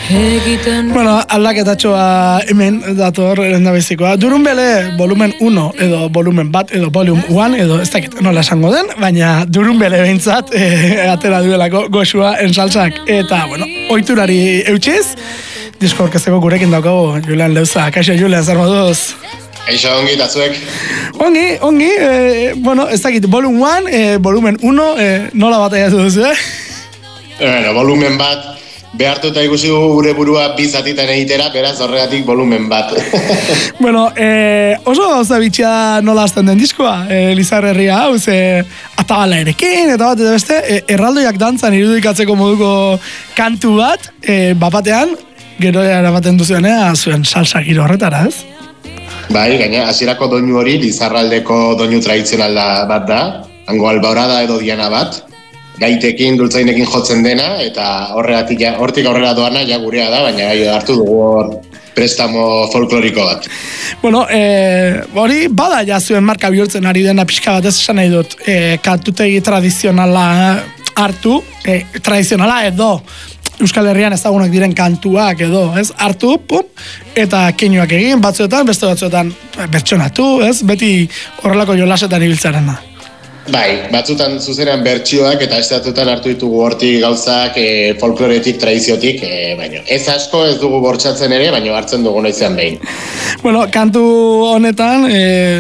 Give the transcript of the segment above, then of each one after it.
Bueno, aldaketatxoa hemen dator erendabizikoa. Durunbele volumen 1 edo volumen bat edo volume 1 edo ez dakit nola esango den, baina Durunbele behintzat atera duelako goxua ensaltzak. Eta, bueno, oiturari eutxiz, disko orkezeko gurekin daukagu Julen Leuza. Kaixo Julen, zer moduz? Eixo, ongi, eta zuek? Ongi, bueno, ez dakit, volume 1, volumen 1, nola bat aiatu duzu, Bueno, volumen bat, behartuta ikusi gure burua bizatitan egitera, beraz horregatik volumen bat. Bueno, oso gauza bitxia nola azten den diskoa, Lizar Herria hau, atabala erekin, eta bat, eta beste, erraldoiak dantzan irudikatzeko moduko kantu bat, bapatean, gero eramaten duzuenea, zuen salsa giro horretara, ez? Bai, gaina, hasierako doinu hori, Lizarraldeko doinu tradizional bat da, hango albaorada edo diana bat, gaitekin, dultzainekin jotzen dena, eta hortik aurrera doana ja gurea da, baina hartu dugu hor prestamo folkloriko bat. Bueno, hori bada ja zuen marka bihurtzen ari dena pixka bat ez esan nahi dut, kantutegi tradizionala hartu, tradizionala edo Euskal Herrian ezagunak diren kantuak edo, ez, hartu, pum, eta keinuak egin, batzuetan, beste batzuetan bertsionatu, ez, beti horrelako jolasetan ibiltzarena. Bai, batzutan zuzenean bertsioak eta estatutan hartu ditugu hortik gauzak folkloretik, tradiziotik, baina ez asko ez dugu bortxatzen ere, baina hartzen dugu noizean behin. Bueno, kantu honetan,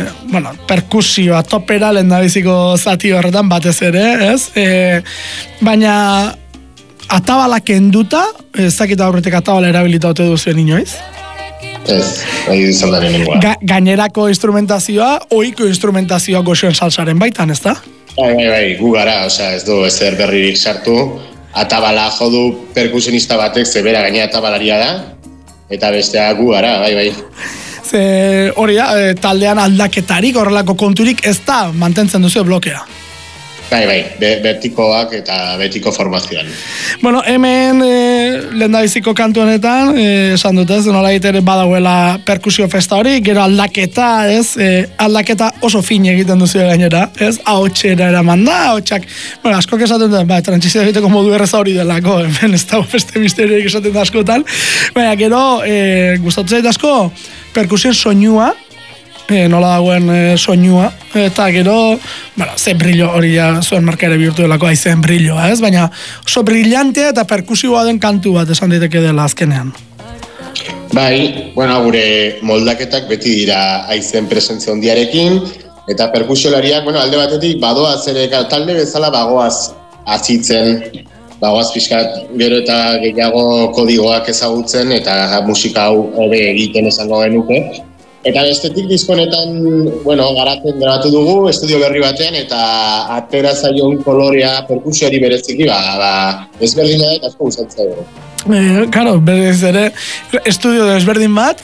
perkusioa, topera lehendabiziko zati horretan batez ere, ez? Baina atabala kenduta, ez dakit aurretik atabala erabilita ote duzuen inoiz? Ez, izaldaren nengoa. Gainerako instrumentazioa, ohiko instrumentazioa goxoen salsaren baitan, ez da? Bai, gu gara, ez du ezer berririk sartu. Atabala jodu perkusionista batek, zebera gaina atabalaria da, eta bestea gu gara, bai. Ze hori da, taldean aldaketarik, horrelako konturik ez da mantentzen duzu blokea. Bai, betikoak eta betiko formazioan. Bueno, hemen lehendabiziko kantu honetan, esan dut ez, nola ere badagoela perkusio festa hori, gero aldaketa, ez, aldaketa oso fin egiten duzu gainera, ez, ahotxera eraman da, ahotxak, bueno, askok esaten dut, trantzizio egiteko modu erreza hori delako, hemen ez dago beste misterioik esaten da askotan, baina gero, gustatzen zait asko, perkusioen soinua, nola dagoen soinua, eta gero, ze brillo hori ja zuen marka ere bihurtu delako aizen brilloa, ez? Baina oso brillantea eta perkusioa den kantu bat esan daiteke dela azkenean. Bai, gure moldaketak beti dira aizen presentzia handiarekin, eta perkusiolariak, alde batetik badoaz ere, talde bezala bagoaz azitzen, bagoaz pixkat gero eta gehiago kodigoak ezagutzen, eta musika hau hobe egiten esango genuke. Eta bestetik diskonetan, garatzen grabatu dugu, estudio berri batean, eta atera zaion kolorea perkusioari bereziki, ezberdina da eta asko gustatzen dugu. Claro, berez ere, estudio desberdin bat,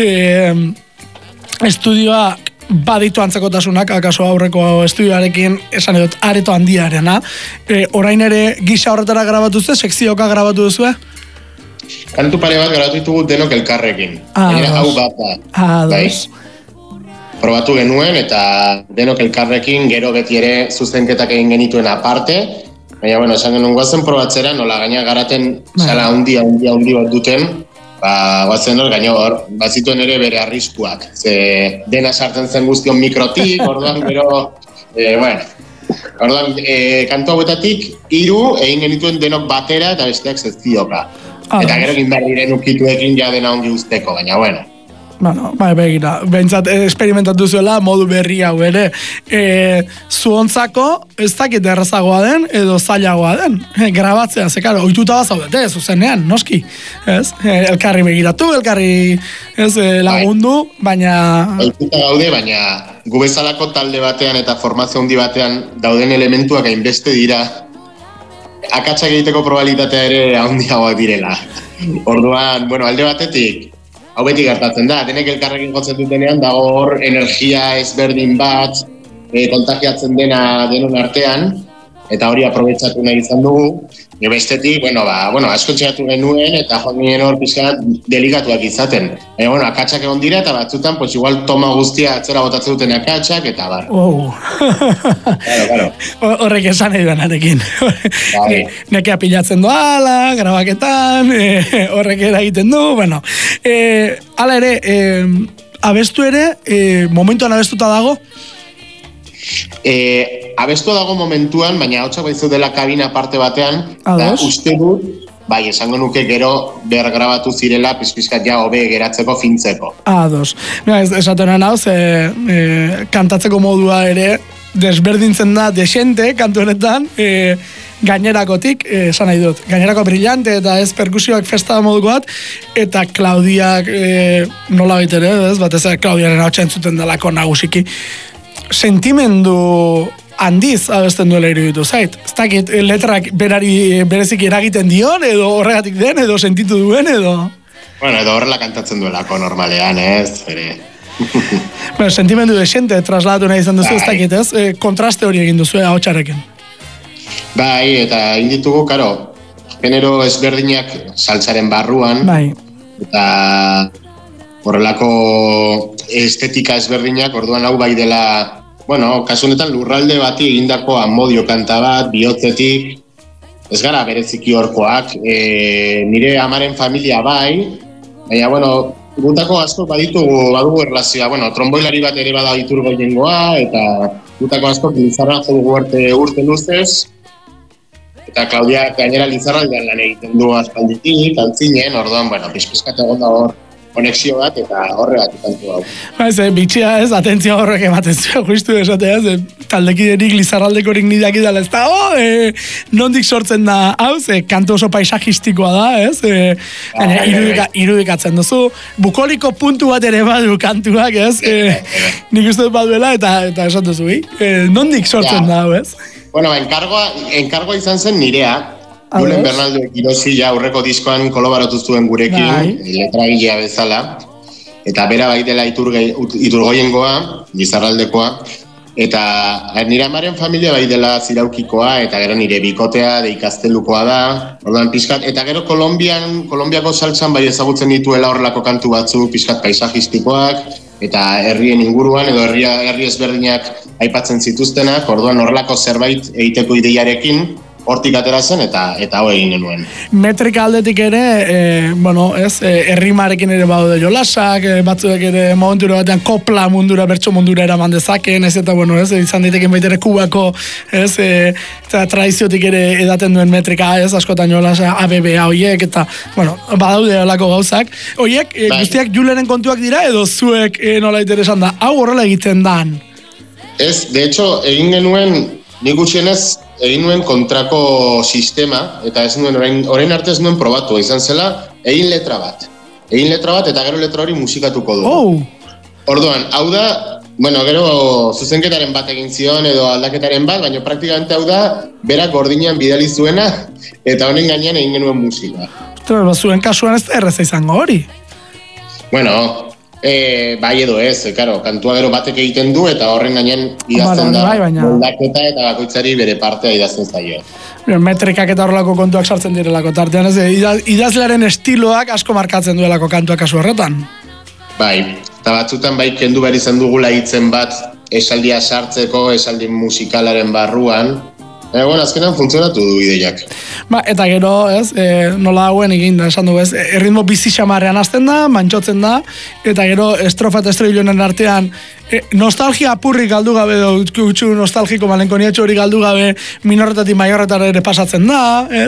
estudioa baditu antzekotasunak, akaso aurreko estudioarekin, esan edot, areto handiarena. Orain ere gisa horretara grabatu zuen, sekzioka grabatu duzue? Kantu pare bat grabatu ditugu denok elkarrekin. Hau bat da. Probatu genuen eta denok elkarrekin gero beti ere zuzenketak egin genituen aparte. Baina, esan genuen guazen probatzera, nola gaina garaten sala handi bat duten, guazen hor, gaina hor, bazituen ere bere arriskuak. Ze dena sartzen zen guztion mikrotik, orduan gero, orduan, kantu hauetatik 3 egin genituen denok batera eta besteak zezioka. Eta gero egin behar diren ukituekin ja dena ongi usteko, baina begira, behintzat esperimentatu zuela modu berri hau ere. Zuontzako ez dakit errazagoa den edo zailagoa den. Grabatzea, zekaro, ohituta bazaudete, zuzenean, noski. Elkarri begiratu, elkarri lagundu, baina... Ohituta gaude, baina gu bezalako talde batean eta formazio handi batean dauden elementuak hainbeste dira akatsak egiteko probabilitatea ere handiagoak direla. Orduan, alde batetik, hau beti gertatzen da, denek elkarrekin jotzen dutenean, dago hor energia ezberdin bat, kontagiatzen dena denon artean, eta hori aprobetxatu nahi izan dugu. Bestetik, asko txeratu genuen, eta joan ginen hor pixkat delikatuak izaten. Akatsak egon dira, eta batzutan, igual toma guztia atzera botatzen duten akatsak, eta bar. Claro. Horrek esan nahi duenarekin. Nekea pilatzen doala, grabaketan, horrek eragiten du, hala ere, abestu ere, momentuan abestuta dago? Abestu dago momentuan, baina hautsak baizu dela kabina parte batean, da uste dut, esango nuke gero bergrabatu zirela pizkat ja hobe geratzeko fintzeko. Ados. Esaten hau, kantatzeko modua ere desberdintzen da desente kantu honetan, gainerakotik, esan nahi dut, gainerako brillante eta ez perkusioak festa moduko bat, eta Klaudiak nola baitere, batez Klaudiaren hau txentzuten delako nagusiki. Sentimendu handiz abesten duela iruditu zait. Ez dakit letrak berezik eragiten dion, edo horregatik den, edo sentitu duen, edo... Edo horrela kantatzen duelako normalean, ez? Sentimendu desente trasladatu nahi izan duzu, ez dakit, ez? Kontraste hori egin duzu, ahotsarekin. Bai, eta inditugu, genero ezberdinak saltsaren barruan, eta horrelako estetika ezberdinak, orduan hau bai dela, kasu honetan lurralde bati egindako amodio kanta bat, bihotzetik, ez gara bereziki horkoak, nire amaren familia bai, baina, gutako asko badugu erlazioa, tromboilari bat ere bada Iturgoiengoa, eta gutako asko Lizarra jo dugu urte luzez, eta Klaudia gainera Lizarraldean lan egiten du aspalditik, antzinen, orduan, pizkat egon da hor, konexio bat, eta horregatik kantu hau. Bitxia ez, atentzia horrek ematen zuen, justu esatea, taldekiderik Lizarraldekorik nideak idala, ez da, nondik sortzen da, hau, kantu oso paisajistikoa da, ez, irudikatzen duzu, bukoliko puntu bat ere badu kantuak, ez, nik uste dut baduela, eta esan duzu, nondik sortzen da, hau, ez? Enkargoa izan zen nirea, Julen Bernaldo Ekirosi aurreko diskoan kolaboratu zuen gurekin, letragilea bezala, eta bera bai dela Iturgoiengoa, Lizarraldekoa, eta nire amaren familia bai dela Ziraukikoa, eta gero nire bikotea de Ikastelukoa da, orduan pixkat, eta gero Kolombiako saltsan bai ezagutzen dituela horrelako kantu batzuk, pixkat paisajistikoak, eta herrien inguruan, edo herri ezberdinak aipatzen zituztenak, orduan horrelako zerbait egiteko ideiarekin, hortik atera zen, eta hau egin genuen. Metrika aldetik ere, errimarekin ere baude jolasak, batzuek ere momentura batean kopla mundura, bertso mundura eraman dezaken, eta izan diteken baitere Kubako, eta tradiziotik ere edaten duen metrika, askotan jolasa, ABBA horiek, eta, badaude olako gauzak. Horiek, guztiak Julenen kontuak dira, edo zuek nola interesan da, hau horrela egiten dan? Ez, de hecho, egin genuen, nik gutxienez, egin nuen kontrako sistema, eta ez nuen, orain arte ez nuen probatu, izan zela, egin letra bat, eta gero letra hori musikatuko du. Orduan, hau da, gero zuzenketaren bat egin zion, edo aldaketaren bat, baina praktikamente hau da, berak gordinean bidali zuena, eta honen gainean egin genuen musika. Zuen kasuan ez erreza izango hori? Bai edo ez, kantua gero batek egiten du, eta horren gainean idazten da moldaketa eta bakoitzari bere partea idazten zaio. Metrikak eta horrelako kontuak sartzen direlako, tartean ez, idazlearen estiloak asko markatzen duelako kantuak kasu horretan. Bai, eta batzutan bai kendu behar izan dugula hitzen bat esaldia sartzeko, esaldi musikalaren barruan, azkenan funtzionatu du ideiak. Eta gero, nola hauen egin da, esan du, erritmo bizi xamarrean hasten da, mantxotzen da, eta gero estrofa eta estroilonen artean nostalgia apurrik galdu gabe, utxu nostalgiko malenkoniatxo hori galdu gabe, minorretatik maiorretara ere pasatzen da,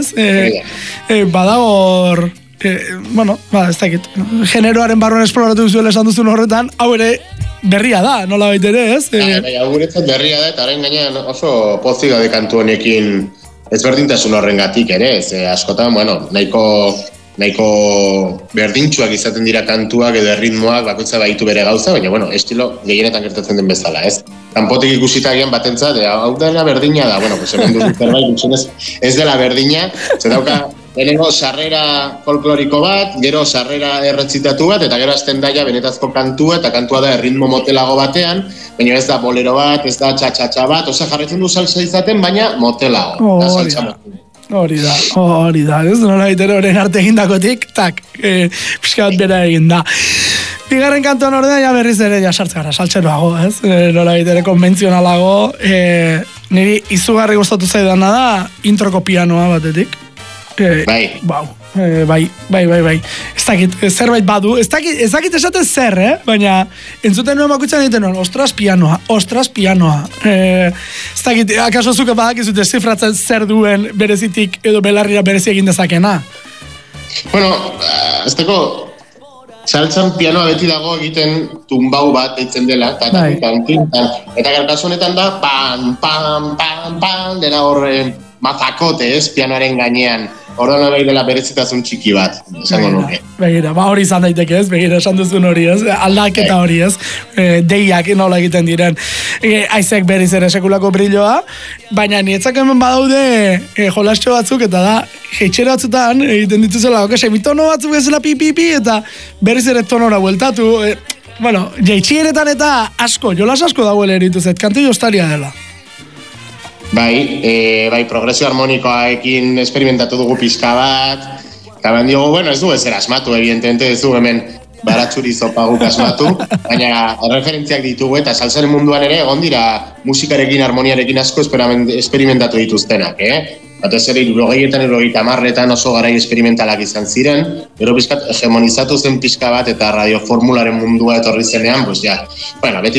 badagor... ez dakit, generoaren barruan esploratu duzuela esan duzun horretan, hau ere berria da, nola baita ere, ez? Hau guretzat berria da, eta orain gainean oso pozik gaude kantu honekin ezberdintasun horrengatik ere, ez? Askotan, nahiko berdintxuak izaten dira kantuak edo erritmoak bakoitza baitu bere gauza, baina, estilo gehienetan gertatzen den bezala, ez? Kanpotik ikusitagian batentzat, hau dela berdina da, hemen dut zerbait gutxenez ez dela berdina, ze dauka lehenengo sarrera folkloriko bat, gero sarrera erretzitatu bat, eta gero azten daia benetazko kantua, eta kantua da erritmo motelago batean, baina ez da bolero bat, ez da txatxatxa bat, jarretzen du salsa izaten, baina motelago. Hori da, ez nola itero horren arte egindakotik, tak, pixka bat bera egin da. Bigarren kantuan ordea, ja berriz ere, ja sartzara, saltxeroago, ez? Nola itere konbentzionalago, niri izugarri gustatu zaidana da, introko pianoa batetik. Bai. Bai. Ez dakit, zerbait badu, ez dakit esaten zer, baina entzuten nuen bakutzen egiten nuen, ostras pianoa. Ez dakit, akaso zuke badakizute zifratzen zer duen berezitik edo belarrira berezi egin dezakena. Bueno, ez dako, saltzan pianoa beti dago egiten tumbau bat eitzen dela, eta kasu honetan da, pan, dena horren mazakote, ez, pianoaren gainean. Orduan bai dela berezitasun txiki bat, esango nuke. Begira, hori izan daiteke ez, begira, esan duzun hori ez, aldaketa hori ez, deiak nola egiten diren. Aizek berriz ere sekulako brilloa, baina nietzak hemen badaude jolastxo batzuk, eta da, jeitxera batzutan egiten dituzela, semitono batzuk bezala pipipi, eta berriz ere tonora bueltatu. Bueno, jeitxieretan eta asko, jolas asko dagoela erituzet, kantu jostaria dela. Bai, progresio harmonikoaekin experimentatu dugu pixka bat, eta ben diogu, bueno, ez du ezer asmatu, evidentemente ez du hemen baratxuri zopa guk asmatu, baina referentziak ditugu eta salsaren munduan ere egon dira musikarekin, harmoniarekin asko experimentatu dituztenak, Batez ere 60etan, 70etan oso garai experimentalak izan ziren, gero pixkat hegemonizatu zen pixka bat eta radioformularen mundua etorri zenean, pues ja, bueno, beti